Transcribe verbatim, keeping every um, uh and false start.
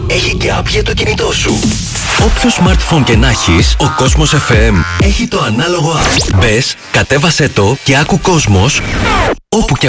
έχει και app για το κινητό σου. Όποιο smartphone και να έχεις, ο Κόσμος εφ εμ έχει το ανάλογο app. Μπες, κατέβασέ το και άκου Κόσμος όπου και